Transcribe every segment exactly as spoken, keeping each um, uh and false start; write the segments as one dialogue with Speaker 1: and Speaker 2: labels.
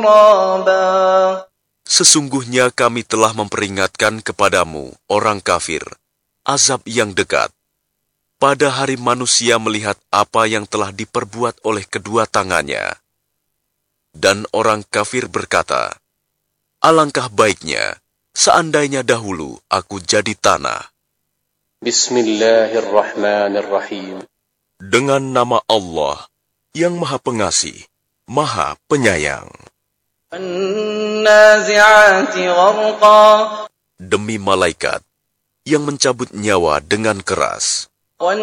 Speaker 1: Sesungguhnya kami telah memperingatkan kepadamu, orang kafir, azab yang dekat. Pada hari manusia melihat apa yang telah diperbuat oleh kedua tangannya. Dan orang kafir berkata, alangkah baiknya, seandainya dahulu aku jadi tanah.
Speaker 2: Bismillahirrahmanirrahim.
Speaker 1: Dengan nama Allah, yang Maha Pengasih, Maha Penyayang. Demi malaikat yang mencabut nyawa dengan keras.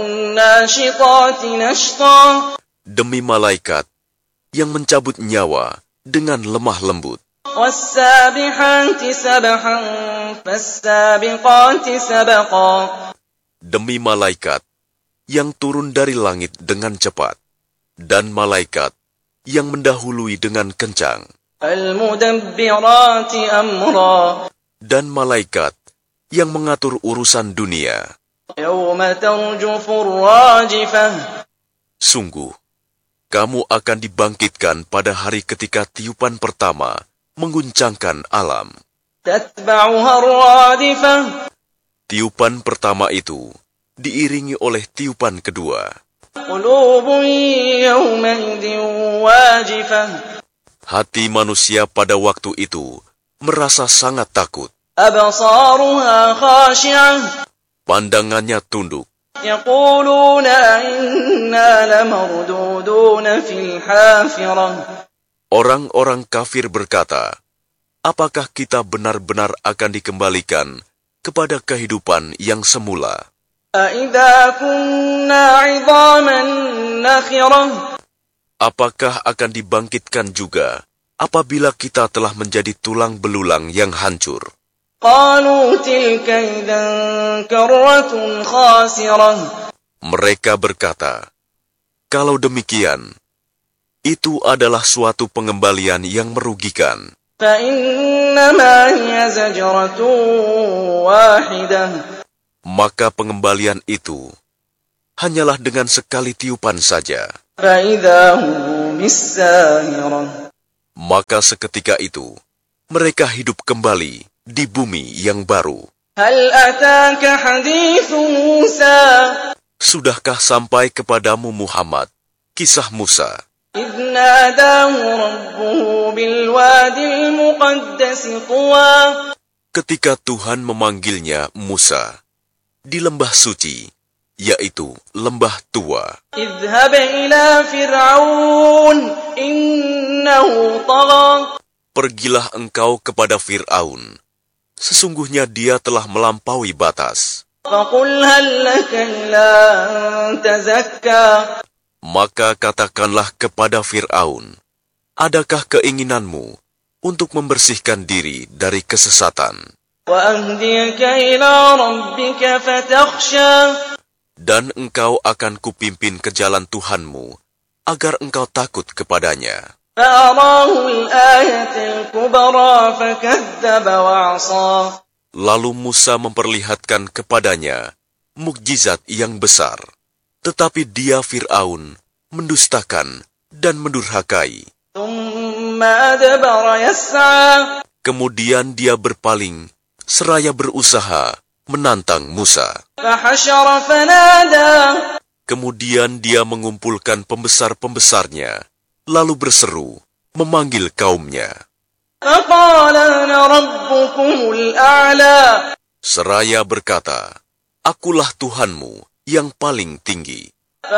Speaker 1: Demi malaikat yang mencabut nyawa dengan lemah lembut. Demi malaikat yang turun dari langit dengan cepat. Dan malaikat yang mendahului dengan kencang. Dan malaikat yang mengatur urusan dunia. Sungguh, kamu akan dibangkitkan pada hari ketika tiupan pertama mengguncangkan alam. Tiupan pertama itu diiringi oleh tiupan kedua. Hati manusia pada waktu itu merasa sangat takut. Pandangannya tunduk. Orang-orang kafir berkata, apakah kita benar-benar akan dikembalikan kepada kehidupan yang semula? Apakah akan dibangkitkan juga apabila kita telah menjadi tulang belulang yang hancur? Mereka berkata, kalau demikian, itu adalah suatu pengembalian yang merugikan. Maka pengembalian itu hanyalah dengan sekali tiupan saja. Maka seketika itu, mereka hidup kembali di bumi yang baru. Sudahkah sampai kepadamu Muhammad kisah Musa? Ketika Tuhan memanggilnya Musa di lembah suci, yaitu lembah tua. Pergilah engkau kepada Fir'aun. Sesungguhnya dia telah melampaui batas. Maka katakanlah kepada Fir'aun, adakah keinginanmu untuk membersihkan diri dari kesesatan? Dan engkau akan kupimpin ke jalan Tuhanmu, agar engkau takut kepadanya. Lalu Musa memperlihatkan kepadanya mukjizat yang besar. Tetapi dia Fir'aun mendustakan dan mendurhakai. Kemudian dia berpaling seraya berusaha menantang Musa. Kemudian dia mengumpulkan pembesar-pembesarnya, lalu berseru, memanggil kaumnya. Seraya berkata, akulah Tuhanmu yang paling tinggi.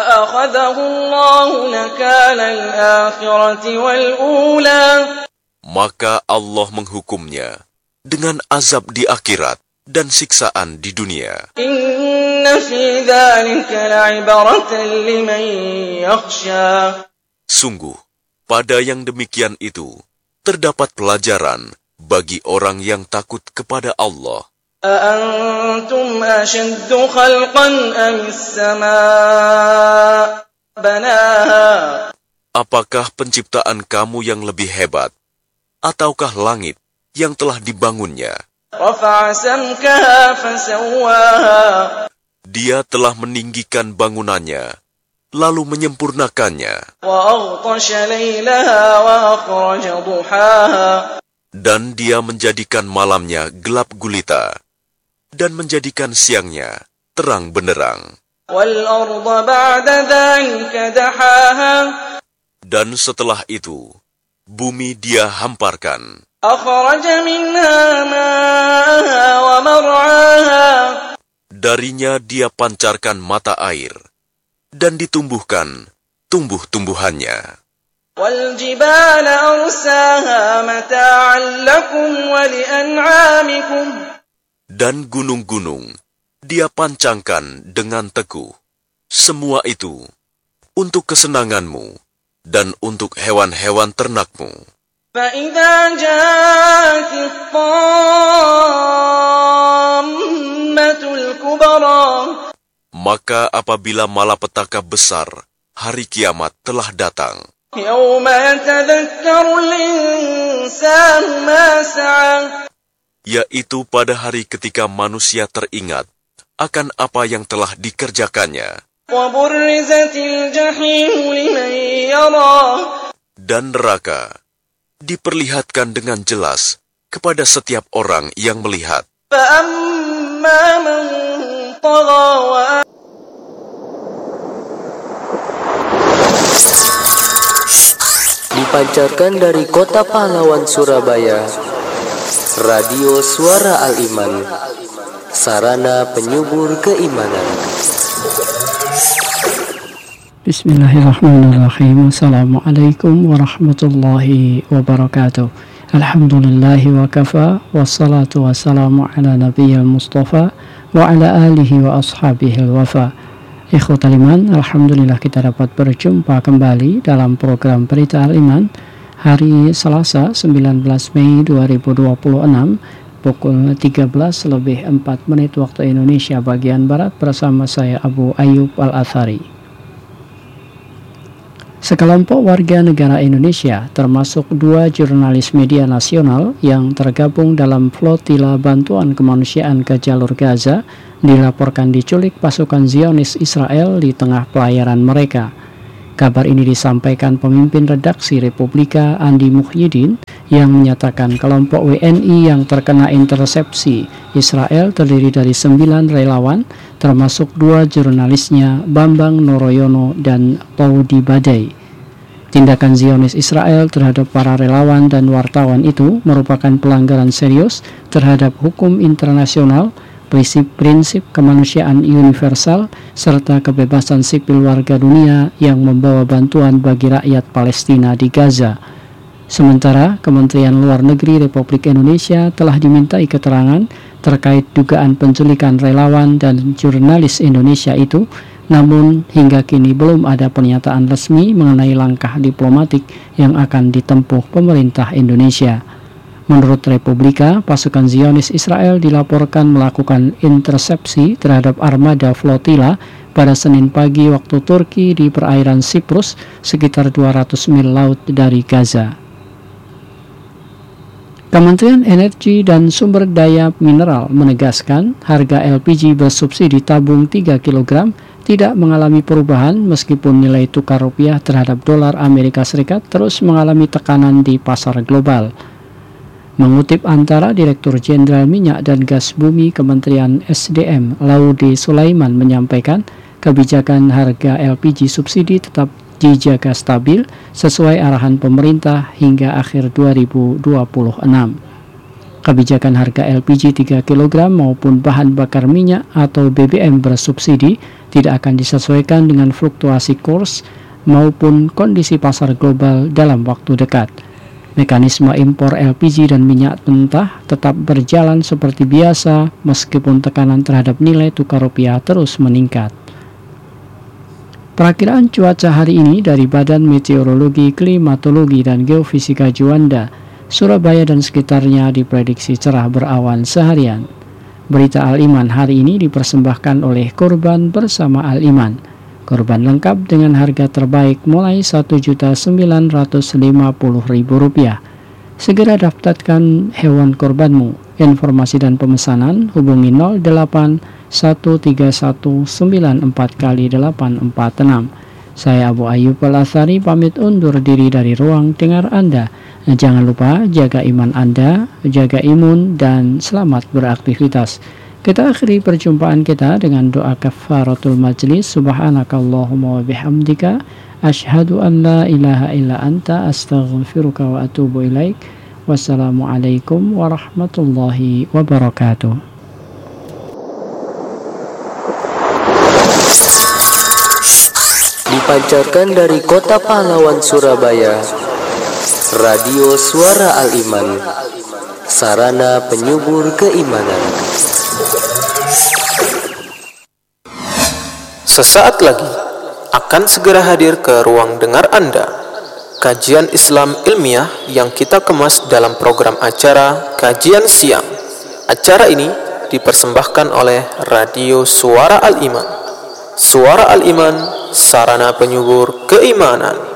Speaker 1: Maka Allah menghukumnya dengan azab di akhirat dan siksaan di dunia. Sungguh, pada yang demikian itu, terdapat pelajaran bagi orang yang takut kepada Allah.
Speaker 3: أأنتم أشد خلقا أم السماء بناها.
Speaker 1: Apakah penciptaan kamu yang lebih hebat, ataukah langit yang telah dibangunnya?
Speaker 3: رفع سمكها فسواها.
Speaker 1: Dia telah meninggikan bangunannya, lalu menyempurnakannya.
Speaker 3: وأغطش ليلها وأخرج ضحاها
Speaker 1: Dan dia menjadikan malamnya gelap gulita, dan menjadikan siangnya terang benderang.
Speaker 3: والأرض بعد ذلك دحاها
Speaker 1: Dan setelah itu, bumi dia hamparkan.
Speaker 3: أخرج منها ماءها ومرعاها
Speaker 1: Darinya dia pancarkan mata air, dan ditumbuhkan tumbuh-tumbuhannya.
Speaker 3: والجبال أرساها متاعا لكم ولأنعامكم
Speaker 1: Dan gunung-gunung dia pancangkan dengan teguh. Semua itu untuk kesenanganmu dan untuk hewan-hewan ternakmu.
Speaker 3: فإذا جاءت الطامة الكبرى
Speaker 1: Maka apabila malapetaka besar, hari kiamat telah datang.
Speaker 3: يوم يتذكر الإنسان ما سعى
Speaker 1: Yaitu pada hari ketika manusia teringat akan apa yang telah dikerjakannya.
Speaker 3: وبرزت الجحيم لمن يرى
Speaker 1: Dan neraka diperlihatkan dengan jelas kepada setiap orang yang melihat.
Speaker 3: فأما من طغى وآثر
Speaker 2: Dipancarkan dari Kota Pahlawan Surabaya, Radio Suara Al-Iman, sarana penyubur keimanan.
Speaker 4: Bismillahirrahmanirrahim. Assalamualaikum warahmatullahi wabarakatuh. Alhamdulillahi wa kafa, wassalatu wassalamu ala nabiyyil mustafa wa ala alihi wa ashabihi wafa. Ikhwatal iman, alhamdulillah kita dapat berjumpa kembali dalam program Berita Al-Iman hari Selasa sembilan belas Mei dua ribu dua puluh enam pukul tiga belas lebih empat menit waktu Indonesia bagian Barat bersama saya Abu Ayyub Al-Athari. Sekelompok warga negara Indonesia, termasuk dua jurnalis media nasional yang tergabung dalam flotila bantuan kemanusiaan ke jalur Gaza, dilaporkan diculik pasukan Zionis Israel di tengah pelayaran mereka. Kabar ini disampaikan pemimpin redaksi Republika Andi Muhyiddin yang menyatakan kelompok W N I yang terkena intersepsi Israel terdiri dari sembilan relawan, termasuk dua jurnalisnya Bambang Noroyono dan Paudi Badai. Tindakan Zionis Israel terhadap para relawan dan wartawan itu merupakan pelanggaran serius terhadap hukum internasional, prinsip-prinsip kemanusiaan universal, serta kebebasan sipil warga dunia yang membawa bantuan bagi rakyat Palestina di Gaza. Sementara Kementerian Luar Negeri Republik Indonesia telah dimintai keterangan terkait dugaan penculikan relawan dan jurnalis Indonesia itu, namun hingga kini belum ada pernyataan resmi mengenai langkah diplomatik yang akan ditempuh pemerintah Indonesia. Menurut Republika, pasukan Zionis Israel dilaporkan melakukan intersepsi terhadap armada flotila pada Senin pagi waktu Turki di perairan Siprus, sekitar dua ratus mil laut dari Gaza. Kementerian Energi dan Sumber Daya Mineral menegaskan harga L P G bersubsidi tabung tiga kilogram tidak mengalami perubahan meskipun nilai tukar rupiah terhadap dolar Amerika Serikat terus mengalami tekanan di pasar global. Mengutip antara Direktur Jenderal Minyak dan Gas Bumi Kementerian S D M Laude Sulaiman menyampaikan kebijakan harga L P G subsidi tetap dijaga stabil sesuai arahan pemerintah hingga akhir dua ribu dua puluh enam. Kebijakan harga L P G tiga kilogram maupun bahan bakar minyak atau B B M bersubsidi tidak akan disesuaikan dengan fluktuasi kurs maupun kondisi pasar global dalam waktu dekat. Mekanisme impor L P G dan minyak mentah tetap berjalan seperti biasa meskipun tekanan terhadap nilai tukar rupiah terus meningkat. Perakiraan cuaca hari ini dari Badan Meteorologi, Klimatologi, dan Geofisika Juanda, Surabaya dan sekitarnya diprediksi cerah berawan seharian. Berita Al-Iman hari ini dipersembahkan oleh Korban Bersama Al-Iman. Korban lengkap dengan harga terbaik mulai satu juta sembilan ratus lima puluh ribu rupiah. Segera daftarkan hewan korbanmu. Informasi dan pemesanan hubungi nol delapan satu tiga satu sembilan empat kali delapan empat enam. Saya Abu Ayyub Al-Atsari pamit undur diri dari ruang dengar Anda. Jangan lupa jaga iman Anda, jaga imun, dan selamat beraktivitas. Kita akhiri perjumpaan kita dengan doa kafaratul majlis. Subhanakallahumma wa bihamdika asyhadu an la ilaha illa anta astaghfiruka wa atubu ilaik. Wassalamualaikum warahmatullahi wabarakatuh.
Speaker 2: Dipancarkan dari Kota Pahlawan Surabaya, Radio Suara Al-Iman, sarana penyubur keimanan.
Speaker 5: Sesaat lagi akan segera hadir ke ruang dengar Anda, kajian Islam ilmiah yang kita kemas dalam program acara Kajian Siang. Acara ini dipersembahkan oleh Radio Suara Al-Iman. Suara Al-Iman, sarana penyubur keimanan.